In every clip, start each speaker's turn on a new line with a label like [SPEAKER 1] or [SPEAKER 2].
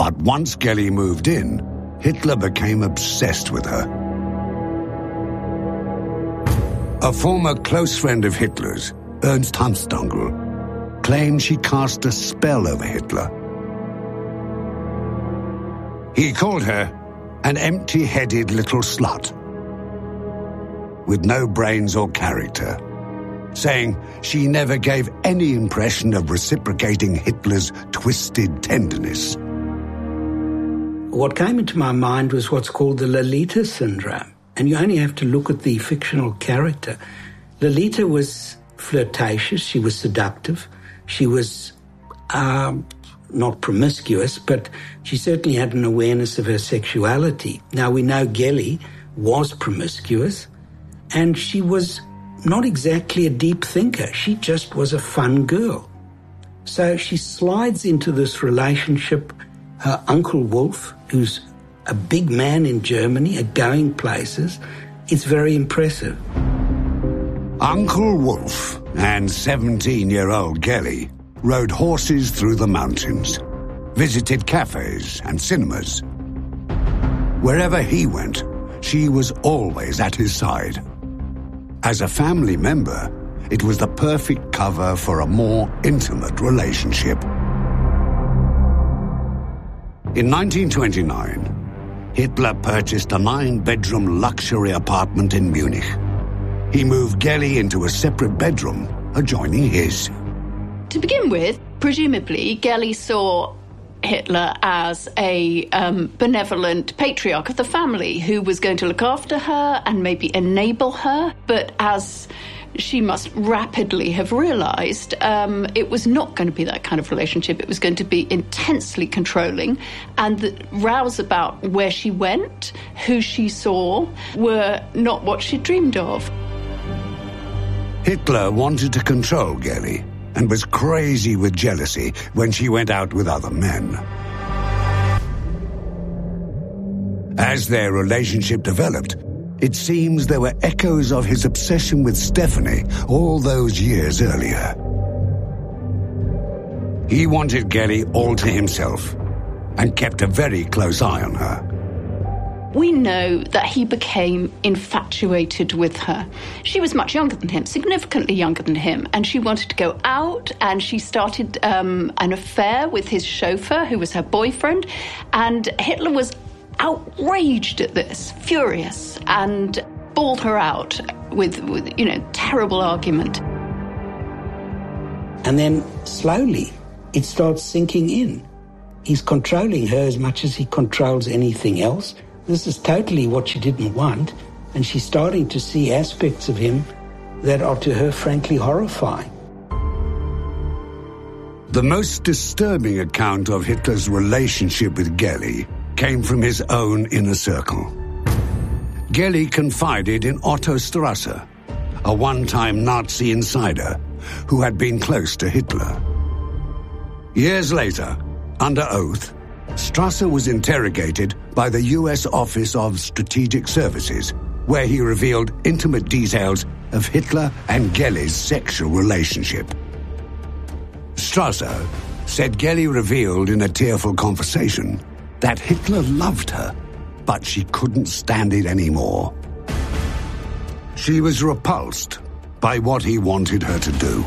[SPEAKER 1] But once Geli moved in, Hitler became obsessed with her. A former close friend of Hitler's, Ernst Hanfstaengl, claimed she cast a spell over Hitler. He called her an empty-headed little slut with no brains or character, saying she never gave any impression of reciprocating Hitler's twisted tenderness.
[SPEAKER 2] What came into my mind was what's called the Lolita syndrome. And you only have to look at the fictional character. Lolita was flirtatious, she was seductive, she was not promiscuous, but she certainly had an awareness of her sexuality. Now, we know Geli was promiscuous, and she was not exactly a deep thinker. She just was a fun girl. So she slides into this relationship. Her Uncle Wolf, who's a big man in Germany, going places, it's very impressive.
[SPEAKER 1] Uncle Wolf and 17-year-old Geli rode horses through the mountains, visited cafes and cinemas. Wherever he went, she was always at his side. As a family member, it was the perfect cover for a more intimate relationship. In 1929, Hitler purchased a 9-bedroom luxury apartment in Munich. He moved Geli into a separate bedroom adjoining his.
[SPEAKER 3] To begin with, presumably, Geli saw Hitler as a benevolent patriarch of the family who was going to look after her and maybe enable her. But as she must rapidly have realized, it was not going to be that kind of relationship. It was going to be intensely controlling, and the rows about where she went, who she saw, were not what she dreamed of.
[SPEAKER 1] Hitler wanted to control Geli and was crazy with jealousy when she went out with other men. As their relationship developed, it seems there were echoes of his obsession with Stephanie all those years earlier. He wanted Geli all to himself and kept a very close eye on her.
[SPEAKER 3] We know that he became infatuated with her. She was much younger than him, significantly younger than him, and she wanted to go out, and she started an affair with his chauffeur, who was her boyfriend, and Hitler was outraged at this, furious, and bawled her out with terrible argument.
[SPEAKER 2] And then slowly it starts sinking in. He's controlling her as much as he controls anything else. This is totally what she didn't want, and she's starting to see aspects of him that are to her frankly horrifying.
[SPEAKER 1] The most disturbing account of Hitler's relationship with Geli came from his own inner circle. Geli confided in Otto Strasser, a one-time Nazi insider who had been close to Hitler. Years later, under oath, Strasser was interrogated by the U.S. Office of Strategic Services, where he revealed intimate details of Hitler and Geli's sexual relationship. Strasser said Geli revealed in a tearful conversation that Hitler loved her, but she couldn't stand it anymore. She was repulsed by what he wanted her to do.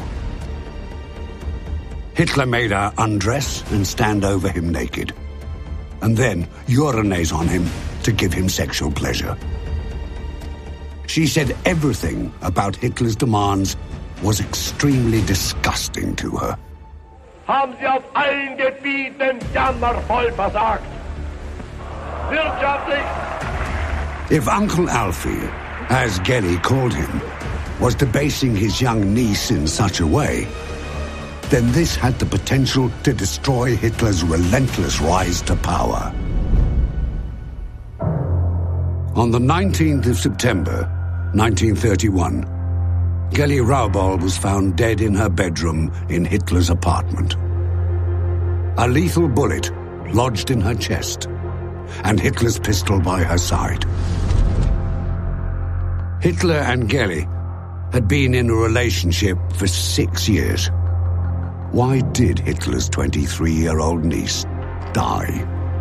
[SPEAKER 1] Hitler made her undress and stand over him naked, and then urinate on him to give him sexual pleasure. She said everything about Hitler's demands was extremely disgusting to her.
[SPEAKER 4] Haben Sie auf allen Gebieten jammervoll versagt. Wirtschaftlich.
[SPEAKER 1] If Uncle Alfie, as Geli called him, was debasing his young niece in such a way, then this had the potential to destroy Hitler's relentless rise to power. On the 19th of September, 1931, Geli Raubal was found dead in her bedroom in Hitler's apartment. A lethal bullet lodged in her chest, and Hitler's pistol by her side. Hitler and Geli had been in a relationship for 6 years. Why did Hitler's 23-year-old niece die?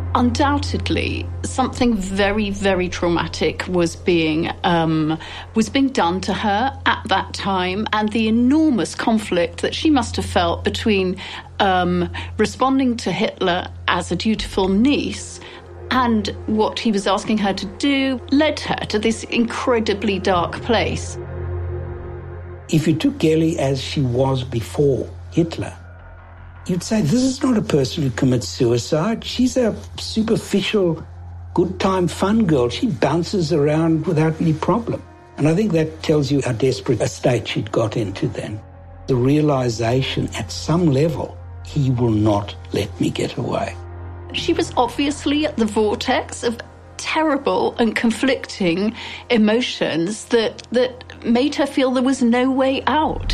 [SPEAKER 3] Undoubtedly, something very, very traumatic was being done to her at that time, and the enormous conflict that she must have felt between responding to Hitler as a dutiful niece and what he was asking her to do led her to this incredibly dark place.
[SPEAKER 2] If you took Geli as she was before Hitler, you'd say, this is not a person who commits suicide. She's a superficial, good-time fun girl. She bounces around without any problem. And I think that tells you how desperate a state she'd got into then. The realization at some level, he will not let me get away.
[SPEAKER 3] She was obviously at the vortex of terrible and conflicting emotions that made her feel there was no way out.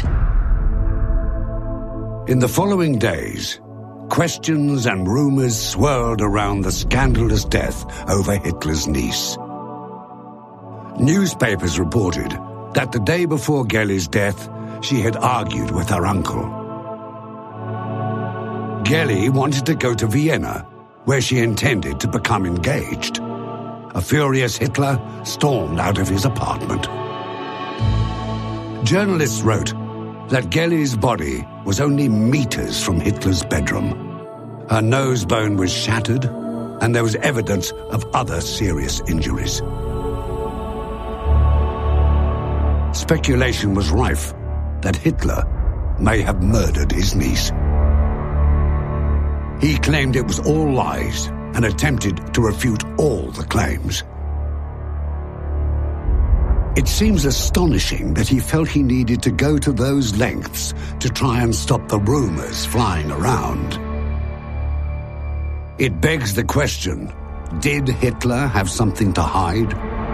[SPEAKER 1] In the following days, questions and rumors swirled around the scandalous death over Hitler's niece. Newspapers reported that the day before Gelli's death, she had argued with her uncle. Gelli wanted to go to Vienna, where she intended to become engaged. A furious Hitler stormed out of his apartment. Journalists wrote that Gelli's body was only meters from Hitler's bedroom. Her nose bone was shattered, and there was evidence of other serious injuries. Speculation was rife that Hitler may have murdered his niece. He claimed it was all lies and attempted to refute all the claims. It seems astonishing that he felt he needed to go to those lengths to try and stop the rumors flying around. It begs the question, did Hitler have something to hide?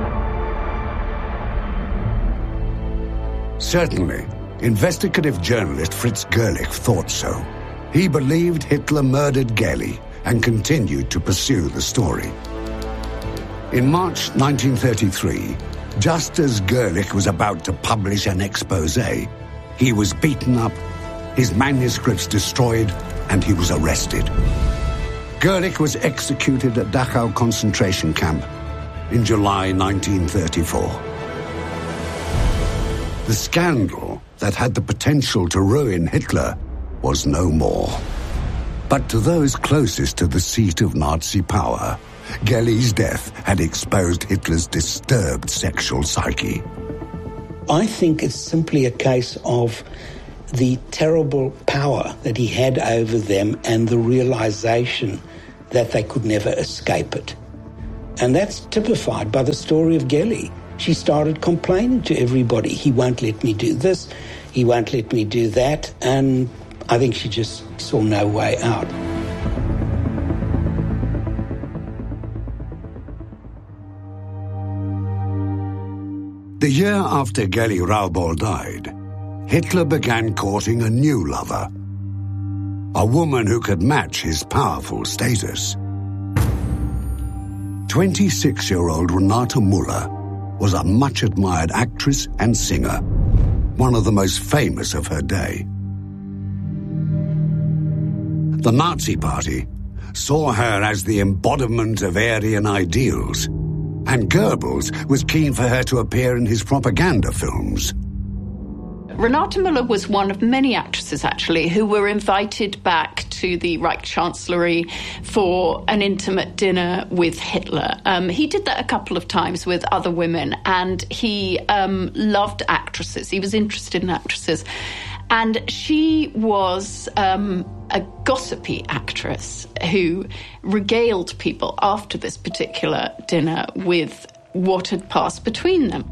[SPEAKER 1] Certainly, investigative journalist Fritz Gerlich thought so. He believed Hitler murdered Gelli and continued to pursue the story. In March 1933, just as Gerlich was about to publish an exposé, he was beaten up, his manuscripts destroyed, and he was arrested. Gerlich was executed at Dachau concentration camp in July 1934. The scandal that had the potential to ruin Hitler was no more. But to those closest to the seat of Nazi power, Gelli's death had exposed Hitler's disturbed sexual psyche.
[SPEAKER 2] I think it's simply a case of the terrible power that he had over them and the realization that they could never escape it. And that's typified by the story of Gelli. She started complaining to everybody, he won't let me do this, he won't let me do that, and I think she just saw no way out.
[SPEAKER 1] The year after Gelli Raubal died, Hitler began courting a new lover, a woman who could match his powerful status. 26-year-old Renate Müller was a much-admired actress and singer, one of the most famous of her day. The Nazi Party saw her as the embodiment of Aryan ideals, and Goebbels was keen for her to appear in his propaganda films.
[SPEAKER 3] Renate Müller was one of many actresses, actually, who were invited back to the Reich Chancellery for an intimate dinner with Hitler. He did that a couple of times with other women, and he loved actresses. He was interested in actresses. And she was a gossipy actress who regaled people after this particular dinner with what had passed between them.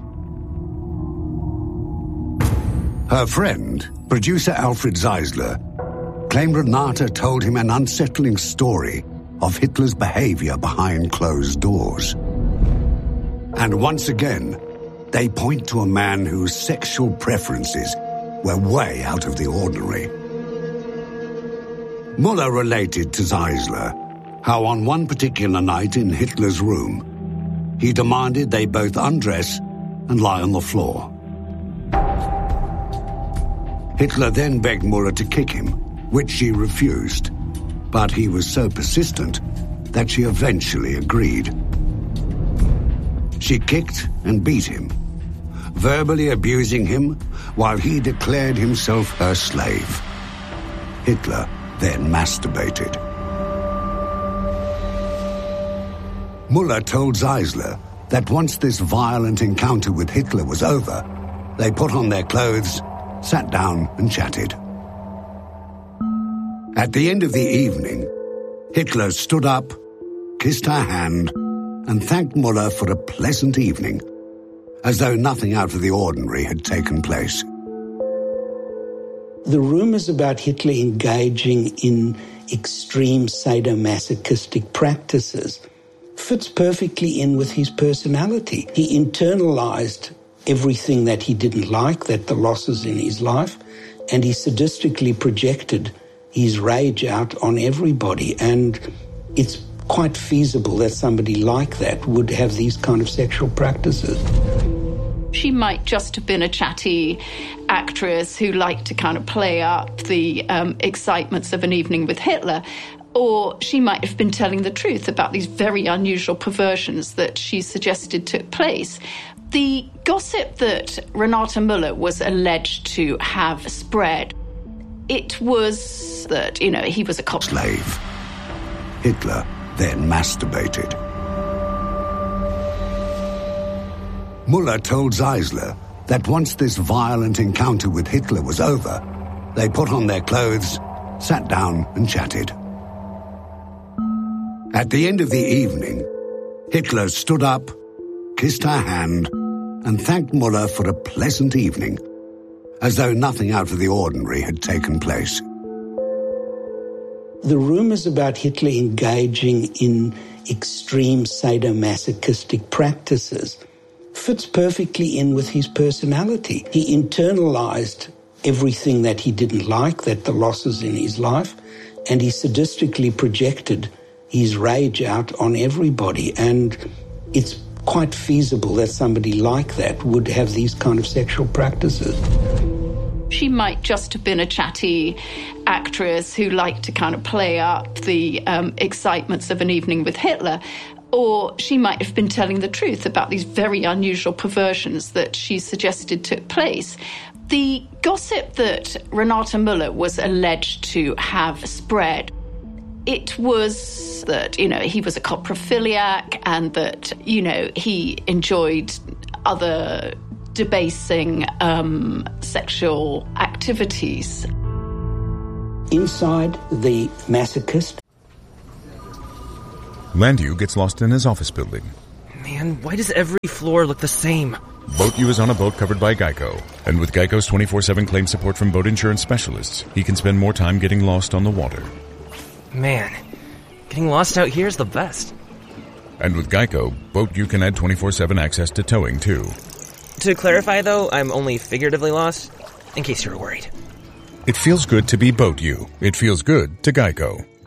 [SPEAKER 1] Her friend, producer Alfred Zeisler, claimed Renate told him an unsettling story of Hitler's behavior behind closed doors. And once again, they point to a man whose sexual preferences were way out of the ordinary. Müller related to Zeisler how on one particular night in Hitler's room, he demanded they both undress and lie on the floor. Hitler then begged Müller to kick him, which she refused, but he was so persistent that she eventually agreed. She kicked and beat him, verbally abusing him while he declared himself her slave. Hitler then masturbated. Muller told Zeisler that once this violent encounter with Hitler was over, they put on their clothes, sat down and chatted. At the end of the evening, Hitler stood up, kissed her hand, and thanked Muller for a pleasant evening, as though nothing out of the ordinary had taken place.
[SPEAKER 2] The rumors about Hitler engaging in extreme sadomasochistic practices fits perfectly in with his personality. He internalized everything that he didn't like, that the losses in his life, and he sadistically projected his rage out on everybody. And it's quite feasible that somebody like that would have these kind of sexual practices.
[SPEAKER 3] She might just have been a chatty actress who liked to kind of play up the excitements of an evening with Hitler. Or she might have been telling the truth about these very unusual perversions that she suggested took place. The gossip that Renate Muller was alleged to have spread, it was that, he was a cop
[SPEAKER 1] slave. Hitler then masturbated. Muller told Zeisler that once this violent encounter with Hitler was over, they put on their clothes, sat down and chatted. At the end of the evening, Hitler stood up, kissed her hand, and thanked Muller for a pleasant evening, as though nothing out of the ordinary had taken place.
[SPEAKER 2] The rumors about Hitler engaging in extreme sadomasochistic practices fits perfectly in with his personality. He internalized everything that he didn't like, that the losses in his life, and he sadistically projected his rage out on everybody. And it's quite feasible that somebody like that would have these kind of sexual practices.
[SPEAKER 3] She might just have been a chatty actress who liked to kind of play up the excitements of an evening with Hitler. Or she might have been telling the truth about these very unusual perversions that she suggested took place. The gossip that Renate Muller was alleged to have spread, it was that, he was a coprophiliac and that, he enjoyed other debasing sexual activities.
[SPEAKER 2] Inside the masochist,
[SPEAKER 5] Landew gets lost in his office building.
[SPEAKER 6] Man, why does every floor look the same?
[SPEAKER 5] BoatU is on a boat covered by Geico. And with Geico's 24/7 claim support from boat insurance specialists, he can spend more time getting lost on the water.
[SPEAKER 6] Man, getting lost out here is the best.
[SPEAKER 5] And with Geico, BoatU can add 24/7 access to towing, too.
[SPEAKER 6] To clarify, though, I'm only figuratively lost, in case you were worried.
[SPEAKER 5] It feels good to be BoatU. It feels good to Geico.